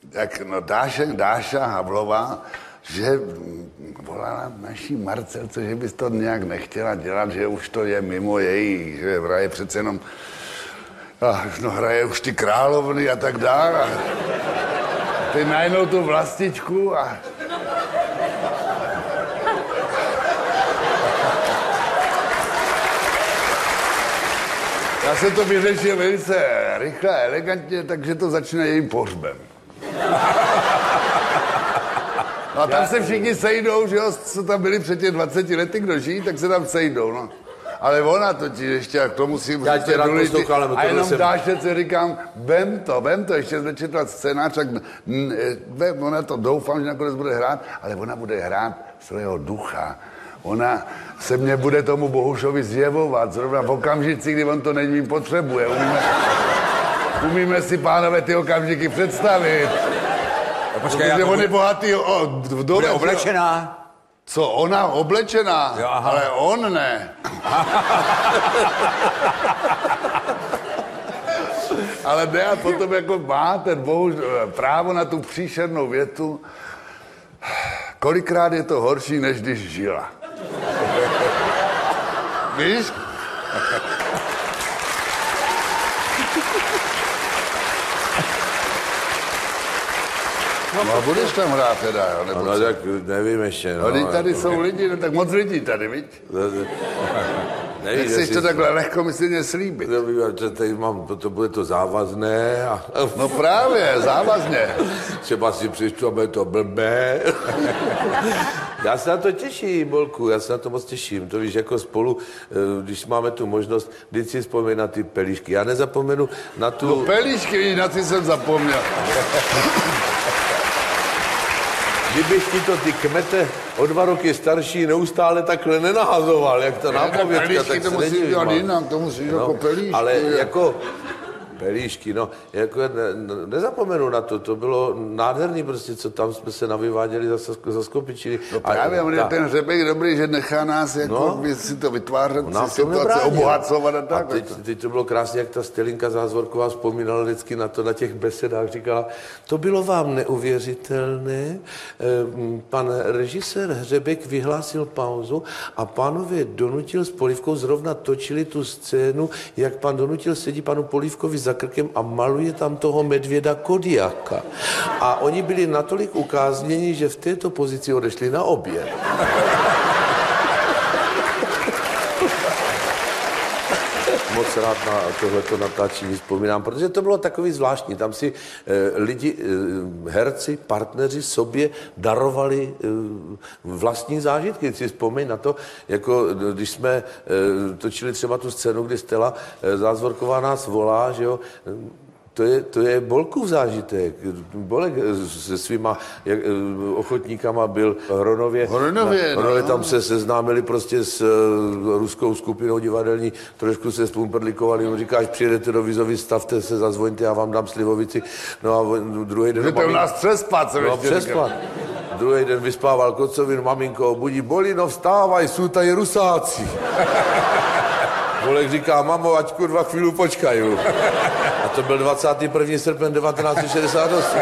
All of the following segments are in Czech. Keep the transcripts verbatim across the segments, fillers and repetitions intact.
jak no Dáša, Dáša Havlová, že volala naší Marcelce, že bys to nějak nechtěla dělat, že už to je mimo její, že hraje přece jenom, a, no hraje už ty královny a tak dále. A ty najednou tu vlastičku a... Já jsem to vyřešil velice rychle a elegantně, takže to začne jejím pohřbem. No a tam se všichni sejdou, že jo, co tam byli před těch dvaceti lety, kdo žijí, tak se tam sejdou, no. Ale ona totiž ještě, jak to musím... Já tě rád poslouchal, ale a jenom jsem... Dášce říkám, vem to, vem to, ještě jsme četla scénář, tak vem, ona to doufám, že nakonec bude hrát, ale ona bude hrát svého ducha. Ona se mě bude tomu Bohušovi zjevovat, zrovna v okamžici, kdy on to nevím potřebuje. Umíme, umíme si, pánové, ty okamžiky představit. Počkej, protože on je bohatý o, v dole. Bude oblečená? Co, ona oblečená? Jo, ale on ne. Ale ne, a potom jako má ten Bohuš právo na tu příšernou větu. Kolikrát je to horší, než když žila. Víš? No a budeš tam hrát teda, jo? Nebo no, tak nevím ještě, no. No, tady jsou lidi, no tak moc lidí tady, viď? Nevím, Nechceš to takhle lehkomyslně slíbit. No, tady mám, to bude to závazné. A... No právě, závazně. Třeba si přečtu, aby to blbé. Já se na to těším, Bolku, já se na to moc těším. To víš, jako spolu, když máme tu možnost, vždyť si vzpomín na ty pelíšky. Já nezapomenu na tu... No pelíšky, na ty jsem zapomněl. Kdybych ti to ty kmete o dva roky starší neustále takhle nenahazoval, jak to nápovědka, tak to se musí nedivím. dělat jinak, to musí no, jako pelíšky. Ale jako pelíšky, no, jako ne, nezapomenu na to, to bylo nádherný prostě, co tam jsme se navyváděli za, za Skopičiny. No právě, on je ten Hřebek dobrý, že nechá nás jako no, si to vytvářet, si situace obohacovat a tak. A teď, teď to bylo krásně, jak ta Stelinka Zázvorková vzpomínala vždycky na to, na těch besedách, říkala, to bylo vám neuvěřitelné, pan režisér Hřebek vyhlásil pauzu a pánově Donutil s Polívkou zrovna točili tu scénu, jak pan Donutil sedí panu Polívkovi za krkem a maluje tam toho medvěda Kodiaka. A oni byli natolik ukázněni, že v této pozici odešli na oběd. Moc rád na tohleto natáčení vzpomínám, protože to bylo takový zvláštní. Tam si e, lidi, e, herci, partneři sobě darovali e, vlastní zážitky. Si vzpomeň na to, jako když jsme e, točili třeba tu scénu, kdy Stella e, Zázvorková nás volá, že jo, To je, to je Bolkův zážitek. Bolek se svýma jak, ochotníkama byl v Hronově. Hronově, no. Hronově tam se seznámili prostě s uh, ruskou skupinou divadelní, trošku se spumperlikovali, on říká, až přijedete do Vizovy, stavte se, zazvoňte, já vám dám slivovici. No a druhý den... Že to u nás přespat, co no, přespat. Druhý den vyspával Kocovin, maminko, budí, Bolino, vstávaj, jsou tady Rusáci. Bolek říká, mamo, ať kurva chvíli počkaju. A to byl dvacátého prvního srpna devatenáct set šedesát osm.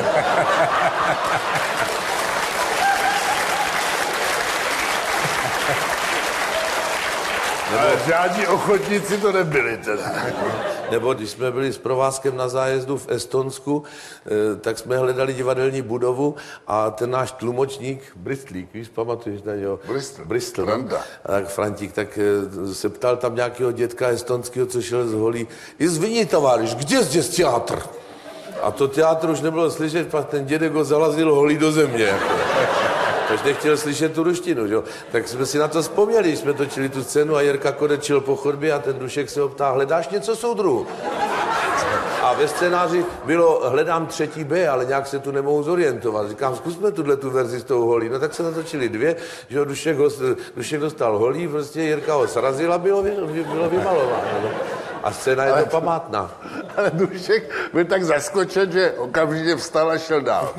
Nebo... Ale žádní ochotníci to nebyli teda. Nebo když jsme byli s provázkem na zájezdu v Estonsku, tak jsme hledali divadelní budovu a ten náš tlumočník, Bristlík, víš, pamatuješ na něho? Bristol. Bristol, Franta. No? Tak Frantík, tak se ptal tam nějakého dětka estonského, co šel z holí. Izvini, továriš, kde zdě teatr? A to teatr už nebylo slyšet, pak ten dědek ho zalazil holí do země. Jako. Protože nechtěl slyšet tu ruštinu, jo. Tak jsme si na to vzpomněli, jsme točili tu scénu a Jirka Kodečil po chodbě a ten Dušek se ho ptá, hledáš něco, soudruhu? A ve scénáři bylo, hledám třetí B, ale nějak se tu nemohu zorientovat. Říkám, zkusme tuhle tu verzi s tou holí. No tak se natočili dvě, že ho Dušek, ho, Dušek dostal holí, prostě Jirka ho srazil a bylo, bylo vymalováno. No. A scéna je ale, to památná. Ale Dušek byl tak zaskočen, že okamžitě vstal a šel dál.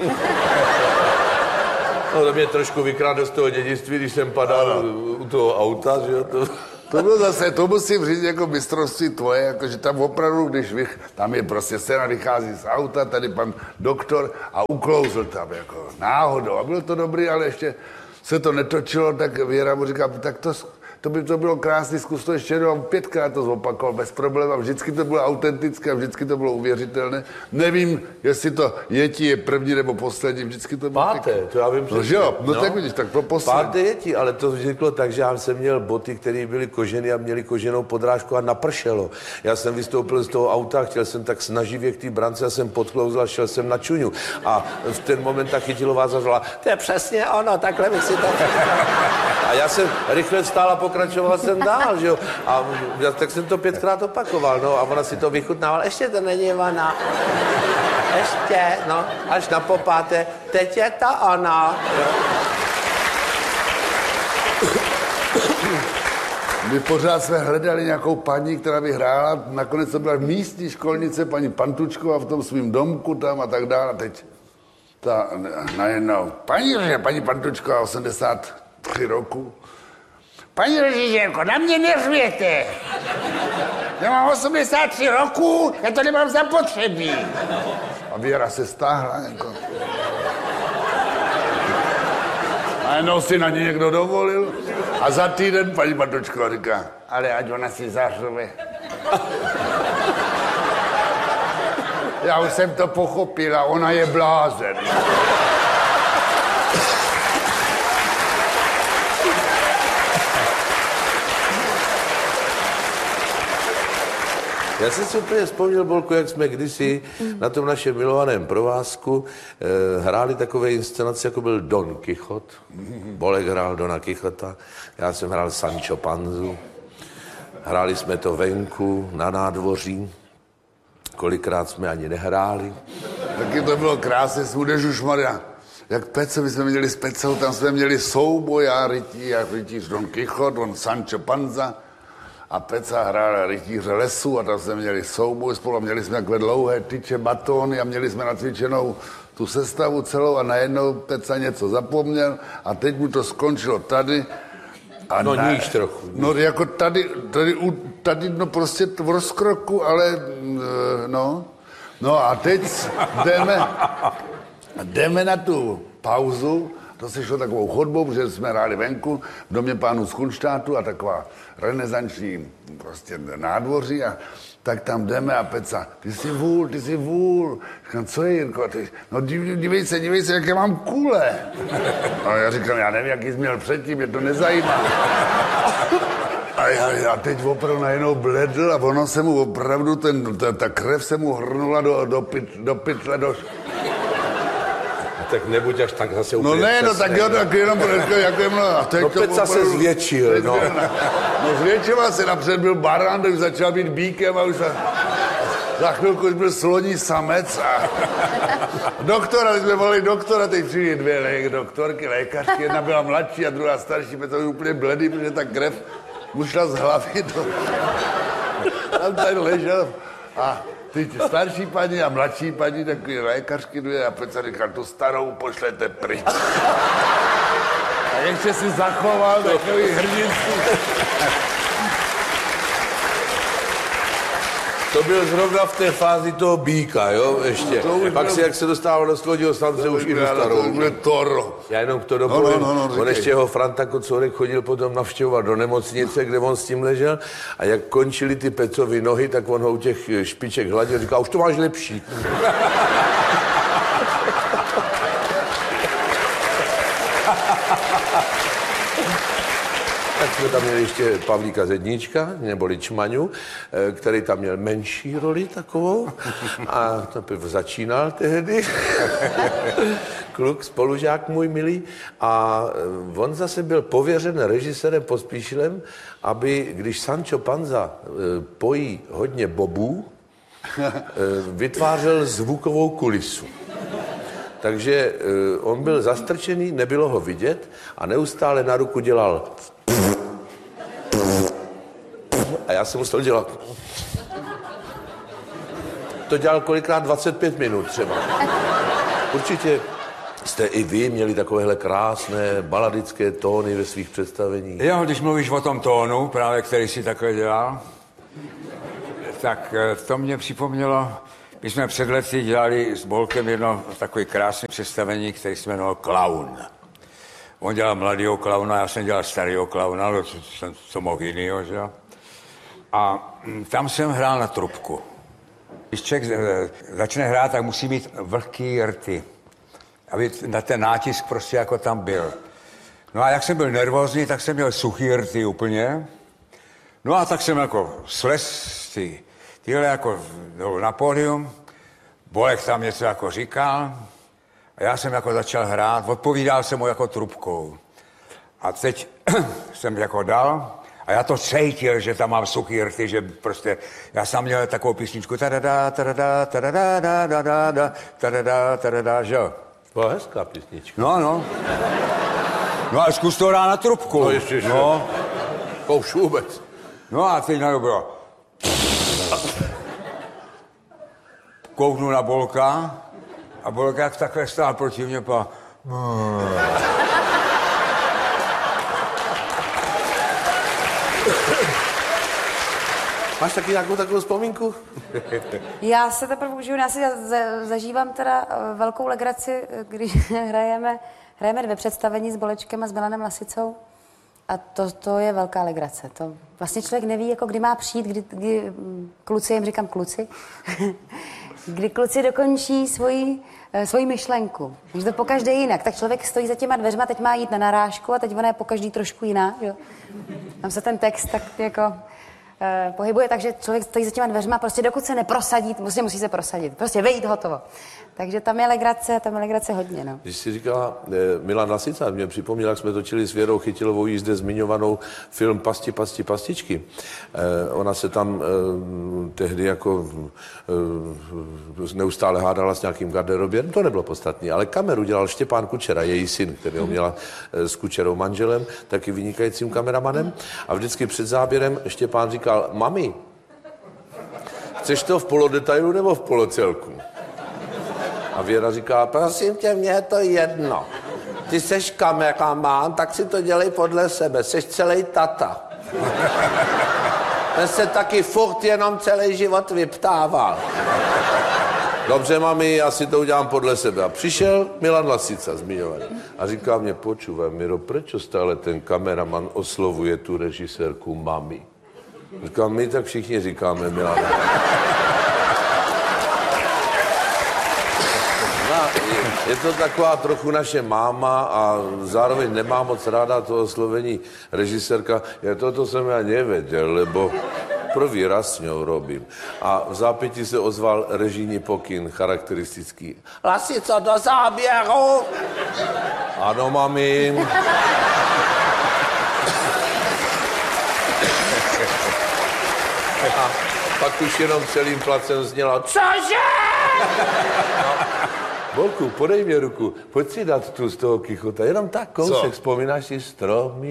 No to mě trošku vykrádlo z toho dědictví, když jsem padal ano. u toho auta, že jo, to... To bylo zase, to musím říct jako mistrovství tvoje, jako že tam opravdu, když vych, tam je prostě scéna, vychází z auta, tady pan doktor a uklouzl tam jako náhodou. A bylo to dobrý, ale ještě se to netočilo, tak Věra mu říká, tak to, to by to bylo krásný, zkus to ještě jednou, pětkrát to zopakoval bez problémů a vždycky to bylo autentické a vždycky to bylo uvěřitelné. Nevím, jestli to Yeti je první nebo poslední, vždycky to bylo... Páté, tak... to já vím No, že jo, no, no tak vidíš, tak pro poslední. Páté Yeti, ale to vzniklo tak, že já jsem měl boty, které byly kožené a měly koženou podrážku a napršelo. Já jsem vystoupil z toho auta, chtěl jsem tak snaživě k té brance, já jsem podklouzl a šel jsem na čuňu. A v ten moment ta chytilová zařvala, to je přesně ono, takhle bych si to... A já jsem rychle stál a pokračoval jsem dál, že jo. A já, tak jsem to pětkrát opakoval, no, a ona si to vychutnávala. Ještě to není ona. Ještě, no, až na popáté. Teď je to ona. My pořád jsme hledali nějakou paní, která by hrála. Nakonec to byla místní školnice, paní Pantučková v tom svým domku tam a tak dále. A teď ta najednou, paní, paní Pantučková, osmdesát tři roku. Paní režisérko, na mě neřvěte. Já mám osmdesát tři roku, já to nemám zapotřebí. A Věra se stáhla jako. A jenom si na ně někdo dovolil. A za týden paní Pantučková říká, ale ať ona si zařve. Já už jsem to pochopila, ona je blázen. Já jsem si úplně vzpomněl, Bolko, jak jsme kdysi na tom našem milovaném provázku eh, hráli takové inscenace, jako byl Don Quixote. Bolek hrál Dona Quixota, já jsem hrál Sancho Panzu. Hráli jsme to venku, na nádvoří. Kolikrát jsme ani nehráli. Taky to bylo krásné, Ježišmarja. Jak Pece, my jsme měli s Pecou, tam jsme měli souboj a rytí, a rytíř Don Quixote, on Sancho Panza. A Peca hrála rytíře lesu a tam jsme měli souboj spolu a měli jsme takové dlouhé tyče, batony a měli jsme nacvičenou tu sestavu celou a najednou Peca něco zapomněl a teď mu to skončilo tady. A no na, níž trochu. Níž. No jako tady, tady, tady, no prostě v rozkroku, ale no. No a teď jdeme, jdeme na tu pauzu. To se šlo takovou chodbou, protože jsme hráli venku v domě pánů z Kunštátu a taková renesanční prostě nádvoří a tak tam jdeme a Peca, ty jsi vůl, ty jsi vůl. Říkám, co je, Jirko? Ty, no dívej se, dívej se, jaké mám kule. A já říkám, já nevím, jaký jsi měl předtím, mě to nezajímá. A já, já teď opravdu najednou bledl a ono se mu opravdu, ten, ta, ta krev se mu hrnula do, do, pit, do pytle, do... Tak nebuď až tak zase úplně No ne, no tak jo, tak jenom jako je mno. No Peca se zvětšil, no. No zvětšoval se, napřed byl barán, tak už začal být býkem a už za, za chvilku už byl sloní samec a doktora, my jsme volili doktora, teď přijde dvě lé, doktorky, lékařky, jedna byla mladší a druhá starší, Peca byl úplně bledý, protože ta krev mu šla z hlavy do... Tam tady ležel a ty starší paní a mladší paní, takový lékařky dvě a Peca říkal, tu starou pošlete pryč. A ještě si zachoval takový hrdinský. To byl zrovna v té fázi toho býka, jo, ještě. Pak byl... si, jak se dostával do Slodího stance, už i do starou. To byl Toro. Já jenom k to dopovím. No, no, no, no, on ještě ho Franta Kocourek chodil potom navštěvovat do nemocnice, kde on s tím ležel. A jak končili ty Pecovy nohy, tak on ho u těch špiček hladil. Říkal, už to máš lepší. Tak jsme tam měli ještě Pavlíka Zedníčka, neboli Čmaňu, který tam měl menší roli takovou a teprve začínal tehdy. Kluk, spolužák můj milý. A on zase byl pověřen režisérem Pospíšilem, aby, když Sancho Panza pojí hodně bobů, vytvářel zvukovou kulisu. Takže on byl zastrčený, nebylo ho vidět a neustále na ruku dělal a já jsem musel dělat. To dělal kolikrát dvacet pět minut třeba. Určitě jste i vy měli takovéhle krásné baladické tóny ve svých představeních? Jo, když mluvíš o tom tónu, právě který si takhle dělal, tak to mě připomnělo, my jsme před lety dělali s Bolkem jedno takové krásné představení, který se jmenoval Klaun. On dělal mladýho klauna, já jsem dělal starýho klauna, ale co, jsem, co mohl jinýho, že jo. A tam jsem hrál na trubku. Když člověk začne hrát, tak musí mít vlhký rty, aby na ten nátisk prostě jako tam byl. No a jak jsem byl nervózní, tak jsem měl suchý rty úplně. No a tak jsem jako slez ty, tyhle jako na pódium, Bolek tam něco jako říkal a já jsem jako začal hrát, odpovídal jsem mu jako trubkou. A teď jsem jako dal a já to cítil, že tam mám suchý rty, že prostě, já jsem měl takovou písničku tadada, tadada, tadada, tadada, tadada, tadada, že jo. To je hezká písnička. No, no. No ale zkus to hrát na trubku. No ještě, že? No. To už vůbec. No a teď najednou bylo. Kouknu na Bolka a Bolka jak takhle stál proti mě pa. Máš taky nějakou takovou vzpomínku? Já se teprve užiju, já si za- zažívám teda eh, velkou legraci, eh, když hrajeme, hrajeme dvě představení s Bolečkem a s Milanem Lasicou. A to, to je velká legrace. To vlastně člověk neví, jako kdy má přijít, kdy, kdy mm, kluci, jim říkám kluci, kdy kluci dokončí svoji, eh, svoji myšlenku. Takže to pokaždé jinak. Tak člověk stojí za těma dveřma, teď má jít na narážku a teď ona je pokaždý trošku jiná. Jo? Tam se ten text tak jako eh, pohybuje, takže člověk stojí za těma dveřma, prostě dokud se neprosadí, prostě musí se prosadit. Prostě vejít, hotovo. Takže tam je legrace, tam je legrace hodně, no. Když jsi říkala eh, Milan Lasica, mě připomněl, jak jsme točili s Věrou Chytilovou jí zde zmiňovanou film Pasti, pasti, pastičky. Eh, ona se tam eh, tehdy jako eh, neustále hádala s nějakým garderoběrem, to nebylo podstatné, ale kameru dělal Štěpán Kučera, její syn, který ho měla eh, s Kučerou manželem, taky vynikajícím kameramanem. A vždycky před záběrem Štěpán říkal, mami, chceš to v polodetailu nebo v polocelku? A Věra říká, prosím tě, mně je to jedno. Ty seš kameraman, tak si to dělej podle sebe. Seš celý tata. Ten se taky furt jenom celý život vyptával. Dobře, mami, já si to udělám podle sebe. A přišel Milan Lasica, zmiňovaný. A říká mě, počúvaj, Miro, prečo stále ten kameraman oslovuje tu režisérku mami? Říkám, my tak všichni říkáme, Milan. Je to taková trochu naše máma a zároveň nemá moc ráda to oslovení režisérka. Ja toto som ja nevedel, lebo prvý raz s ňou robím. A v zápětí se ozval režijní pokyn charakteristický. Lasico, do záběru! Ano, mami. A pak už jenom celým placem zněla, cože? Bolku, podej mě ruku, pojď si dát tu z toho kichota, jenom tak kousek, vzpomínáš si stromy.